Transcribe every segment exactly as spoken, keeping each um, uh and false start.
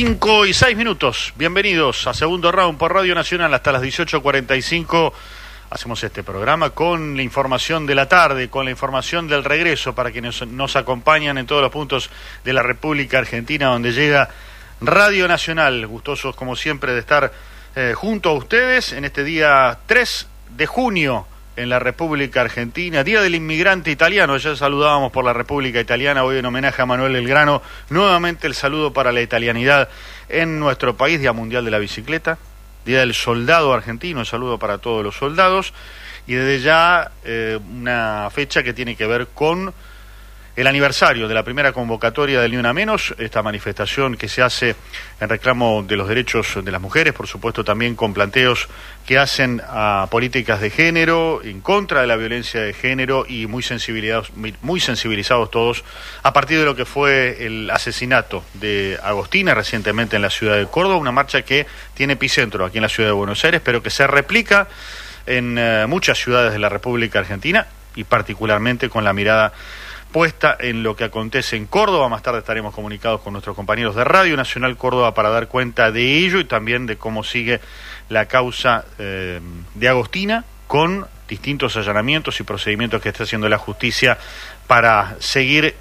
cinco y seis minutos. Bienvenidos a Segundo Round por Radio Nacional hasta las dieciocho cuarenta y cinco. Hacemos este programa con la información de la tarde, con la información del regreso para quienes nos acompañan en todos los puntos de la República Argentina, donde llega Radio Nacional. Gustosos, como siempre, de estar eh, junto a ustedes en este día tres de junio en la República Argentina, Día del Inmigrante Italiano. Ya saludábamos por la República Italiana, hoy en homenaje a Manuel Belgrano. Nuevamente el saludo para la italianidad en nuestro país, Día Mundial de la Bicicleta, Día del Soldado Argentino, un saludo para todos los soldados. Y desde ya eh, una fecha que tiene que ver con el aniversario de la primera convocatoria del Ni Una Menos, esta manifestación que se hace en reclamo de los derechos de las mujeres, por supuesto también con planteos que hacen a políticas de género, en contra de la violencia de género y muy sensibilizados, muy sensibilizados todos a partir de lo que fue el asesinato de Agostina recientemente en la ciudad de Córdoba, una marcha que tiene epicentro aquí en la ciudad de Buenos Aires, pero que se replica en uh, muchas ciudades de la República Argentina y particularmente con la mirada puesta en lo que acontece en Córdoba. Más tarde estaremos comunicados con nuestros compañeros de Radio Nacional Córdoba para dar cuenta de ello y también de cómo sigue la causa eh, de Agostina, con distintos allanamientos y procedimientos que está haciendo la justicia para seguir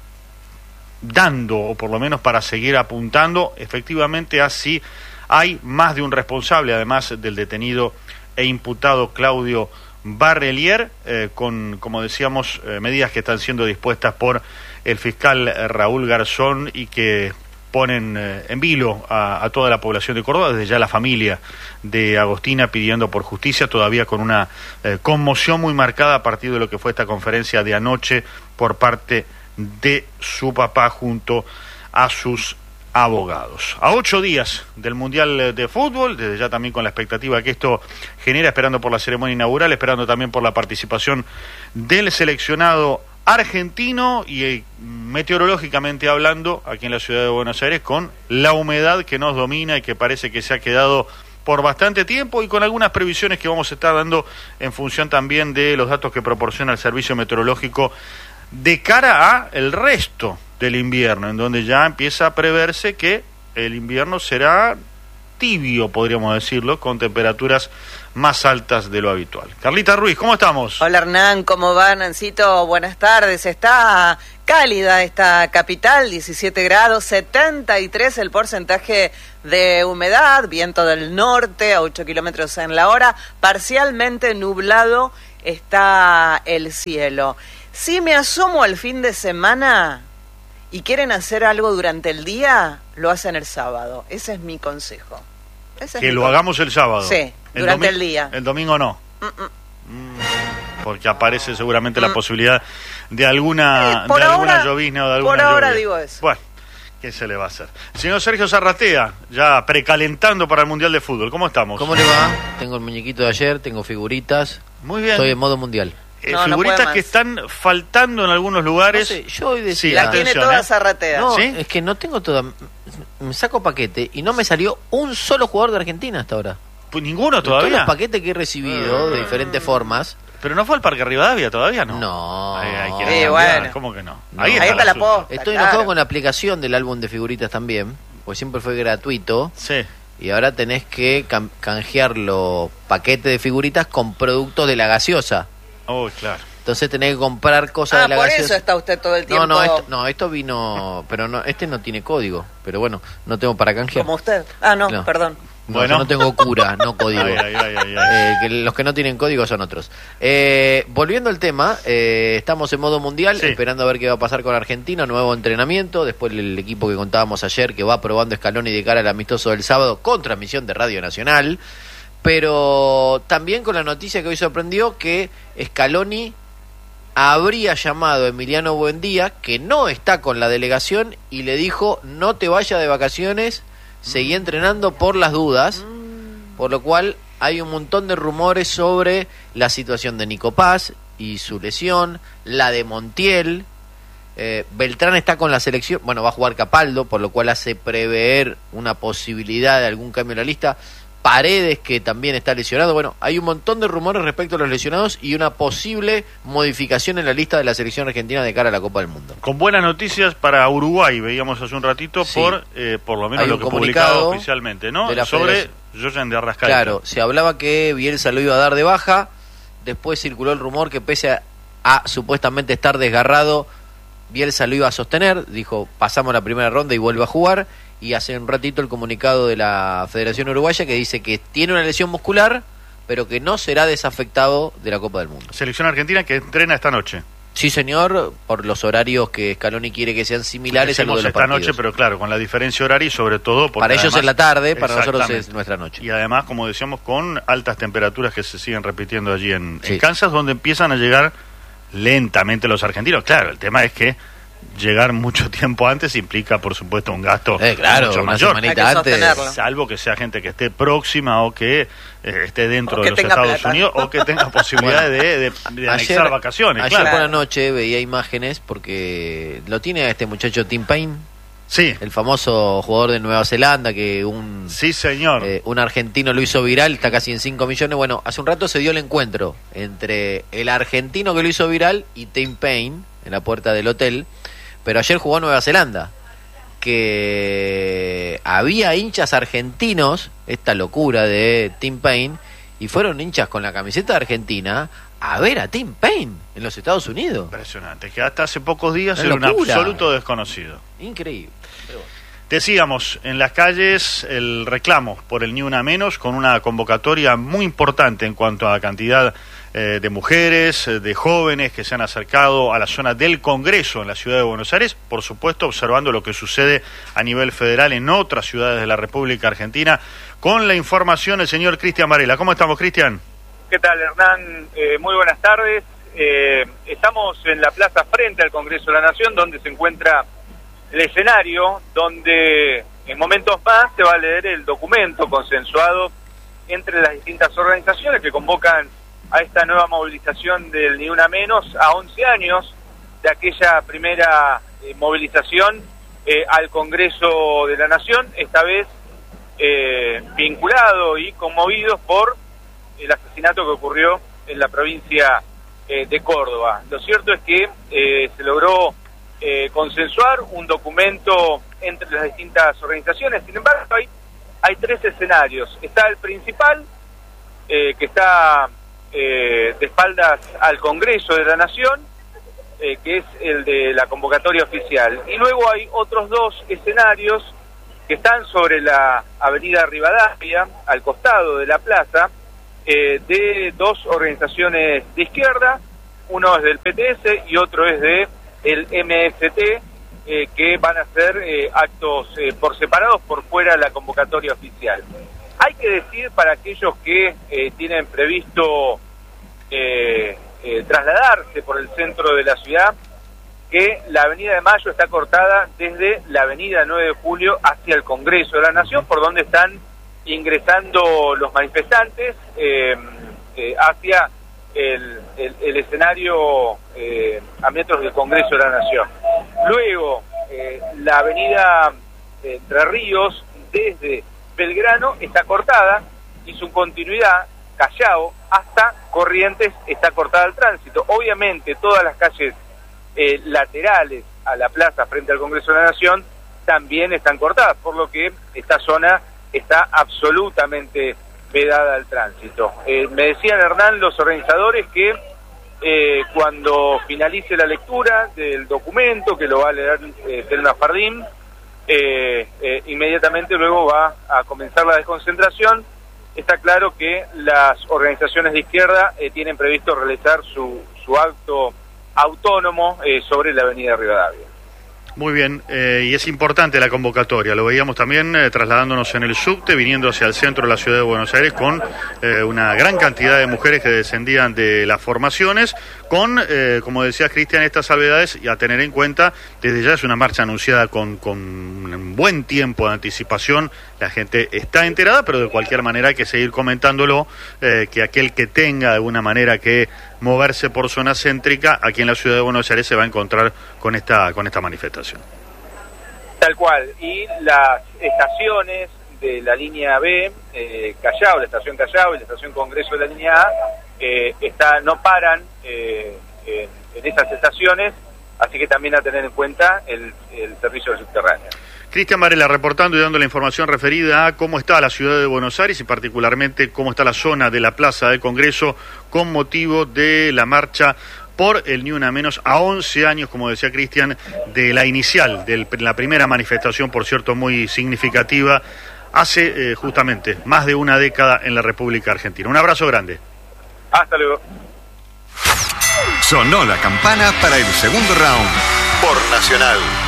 dando, o por lo menos para seguir apuntando efectivamente a si hay más de un responsable, además del detenido e imputado Claudio Barrelier, eh, con, como decíamos, eh, medidas que están siendo dispuestas por el fiscal eh, Raúl Garzón y que ponen eh, en vilo a, a toda la población de Córdoba, desde ya la familia de Agostina pidiendo por justicia, todavía con una eh, conmoción muy marcada a partir de lo que fue esta conferencia de anoche por parte de su papá junto a sus abogados. A ocho días del Mundial de Fútbol, desde ya también con la expectativa que esto genera, esperando por la ceremonia inaugural, esperando también por la participación del seleccionado argentino y eh, meteorológicamente hablando, aquí en la ciudad de Buenos Aires, con la humedad que nos domina y que parece que se ha quedado por bastante tiempo y con algunas previsiones que vamos a estar dando en función también de los datos que proporciona el Servicio Meteorológico de cara a el resto del invierno, en donde ya empieza a preverse que el invierno será tibio, podríamos decirlo, con temperaturas más altas de lo habitual. Carlita Ruiz, ¿cómo estamos? Hola Hernán, ¿cómo va Nancito? Buenas tardes. Está cálida esta capital, diecisiete grados, setenta y tres el porcentaje de humedad, viento del norte a ocho kilómetros en la hora, parcialmente nublado está el cielo. Si me asomo al fin de semana y quieren hacer algo durante el día, lo hacen el sábado. Ese es mi consejo. Ese que es lo mi hagamos el sábado. Sí, el durante domi- el día. El domingo no. Mm, porque aparece seguramente mm. la posibilidad de alguna, sí, por de ahora, alguna llovizna o de alguna Por ahora lluvia. digo eso. Bueno, ¿qué se le va a hacer? El señor Sergio Zarratea, ya precalentando para el Mundial de Fútbol. ¿Cómo estamos? ¿Cómo le va? Tengo el muñequito de ayer, tengo figuritas. Muy bien. Estoy en modo mundial. Eh, no, figuritas no que están faltando en algunos lugares. No sé, yo hoy decía... Sí, la tiene toda Zarratea. No, ¿sí? Es que no tengo toda... Me saco paquete y no me salió un solo jugador de Argentina hasta ahora. Pues ninguno De todos todavía. los paquetes que he recibido de diferentes formas... Pero no fue al Parque Rivadavia todavía, ¿no? No. Ahí, ahí quieren Sí, cambiar. bueno. ¿Cómo que no? No. Ahí está, Ahí está la asunto. posta. Estoy claro. enojado con la aplicación del álbum de figuritas también, porque siempre fue gratuito. Sí. Y ahora tenés que cam- canjear los paquetes de figuritas con productos de la gaseosa. Oh, claro. Entonces tenés que comprar cosas Ah, de la por gaseosa. eso está usted todo el tiempo. No, no, esto, no, esto vino, pero no, este no tiene código, pero bueno, no tengo para canjear. Como usted. Ah, no, No. perdón. No, Bueno. yo no tengo cura, no código. Ay, ay, ay, ay, ay. Eh, que los que no tienen código son otros. Eh, volviendo al tema, eh, estamos en modo mundial, Sí. esperando a ver qué va a pasar con Argentina, nuevo entrenamiento, después el equipo que contábamos ayer que va probando Scaloni de cara al amistoso del sábado con transmisión de Radio Nacional, pero también con la noticia que hoy sorprendió que Scaloni habría llamado a Emiliano Buendía, que no está con la delegación, y le dijo: no te vayas de vacaciones, seguí entrenando por las dudas, por lo cual hay un montón de rumores sobre la situación de Nico Paz y su lesión, la de Montiel. eh, Beltrán está con la selección, bueno, va a jugar Capaldo, por lo cual hace prever una posibilidad de algún cambio en la lista. Paredes, que también está lesionado. Bueno, hay un montón de rumores respecto a los lesionados y una posible modificación en la lista de la selección argentina de cara a la Copa del Mundo. Con buenas noticias para Uruguay, veíamos hace un ratito, sí. por eh, por lo menos lo que publicado oficialmente, ¿no? Sobre Joyan de Arrascaeta. Claro, se hablaba que Bielsa lo iba a dar de baja, después circuló el rumor que pese a, a supuestamente estar desgarrado, Bielsa lo iba a sostener, dijo, pasamos la primera ronda y vuelve a jugar. Y hace un ratito el comunicado de la Federación Uruguaya que dice que tiene una lesión muscular, pero que no será desafectado de la Copa del Mundo. Selección argentina que entrena esta noche. Sí, señor, por los horarios que Scaloni quiere que sean similares a los de los esta partidos. Noche, pero claro, con la diferencia horaria y sobre todo... Para ellos además, es la tarde, para nosotros es nuestra noche. Y además, como decíamos, con altas temperaturas que se siguen repitiendo allí en, sí. en Kansas, donde empiezan a llegar lentamente los argentinos. Claro, el tema es que llegar mucho tiempo antes implica, por supuesto, un gasto eh, claro, mucho una mayor. semanita antes. Salvo que sea gente que esté próxima o que eh, esté dentro de los Estados plata. Unidos o que tenga posibilidad de, de, de anexar ayer, vacaciones. Ayer claro. por la noche veía imágenes porque lo tiene este muchacho Tim Payne. Sí. El famoso jugador de Nueva Zelanda que un sí señor eh, un argentino lo hizo viral, está casi en cinco millones. Bueno, hace un rato se dio el encuentro entre el argentino que lo hizo viral y Tim Payne en la puerta del hotel. Pero ayer jugó Nueva Zelanda, que había hinchas argentinos, esta locura de Tim Payne, y fueron hinchas con la camiseta de Argentina a ver a Tim Payne en los Estados Unidos. Impresionante, que hasta hace pocos días Una era un locura. absoluto desconocido. Increíble. Pero bueno. Decíamos, en las calles el reclamo por el Ni Una Menos, con una convocatoria muy importante en cuanto a cantidad eh, de mujeres, de jóvenes que se han acercado a la zona del Congreso en la ciudad de Buenos Aires, por supuesto observando lo que sucede a nivel federal en otras ciudades de la República Argentina. Con la información el señor Cristian Varela. ¿Cómo estamos, Cristian? ¿Qué tal, Hernán? Eh, muy buenas tardes. Eh, estamos en la plaza frente al Congreso de la Nación, donde se encuentra el escenario, donde en momentos más se va a leer el documento consensuado entre las distintas organizaciones que convocan a esta nueva movilización del Ni Una Menos a once años de aquella primera eh, movilización eh, al Congreso de la Nación, esta vez eh, vinculado y conmovidos por el asesinato que ocurrió en la provincia eh, de Córdoba. Lo cierto es que eh, se logró eh, consensuar un documento entre las distintas organizaciones. Sin embargo, hay, hay tres escenarios. Está el principal, eh, que está eh, de espaldas al Congreso de la Nación, eh, que es el de la convocatoria oficial. Y luego hay otros dos escenarios que están sobre la avenida Rivadavia, al costado de la plaza, eh, de dos organizaciones de izquierda. Uno es del P T S y otro es de el M F T, eh, que van a hacer eh, actos eh, por separados por fuera de la convocatoria oficial. Hay que decir, para aquellos que eh, tienen previsto eh, eh, trasladarse por el centro de la ciudad, que la Avenida de Mayo está cortada desde la Avenida nueve de Julio hacia el Congreso de la Nación, por donde están ingresando los manifestantes eh, eh, hacia el, el, el escenario eh, a metros del Congreso de la Nación. Luego, eh, la Avenida Entre Ríos, desde Belgrano, está cortada y su continuidad, Callao, hasta Corrientes, está cortada al tránsito. Obviamente, todas las calles Eh, laterales a la plaza frente al Congreso de la Nación también están cortadas, por lo que esta zona está absolutamente vedada al tránsito. Eh, me decían, Hernán, los organizadores que eh, cuando finalice la lectura del documento, que lo va a leer eh, Telma Fardín, eh, eh, inmediatamente luego va a comenzar la desconcentración. Está claro que las organizaciones de izquierda eh, tienen previsto realizar su, su acto autónomo eh, sobre la avenida Rivadavia. Muy bien, eh, y es importante la convocatoria, lo veíamos también eh, trasladándonos en el subte, viniendo hacia el centro de la ciudad de Buenos Aires con eh, una gran cantidad de mujeres que descendían de las formaciones, con, eh, como decía Cristian, estas salvedades, y a tener en cuenta, desde ya es una marcha anunciada con, con un buen tiempo de anticipación, la gente está enterada, pero de cualquier manera hay que seguir comentándolo, eh, que aquel que tenga de alguna manera que moverse por zona céntrica, aquí en la ciudad de Buenos Aires se va a encontrar con esta, con esta manifestación. Tal cual, y las estaciones de la línea B eh, Callao, la estación Callao y la estación Congreso de la línea A, eh, está, no paran eh, en, en esas estaciones, así que también a tener en cuenta el, el servicio subterráneo. Cristian Varela reportando y dando la información referida a cómo está la ciudad de Buenos Aires y particularmente cómo está la zona de la Plaza del Congreso con motivo de la marcha por el Ni Una Menos a once años, como decía Cristian, de la inicial, de la primera manifestación, por cierto, muy significativa, hace eh, justamente más de una década en la República Argentina. Un abrazo grande. Hasta luego. Sonó la campana para el segundo round por Nacional.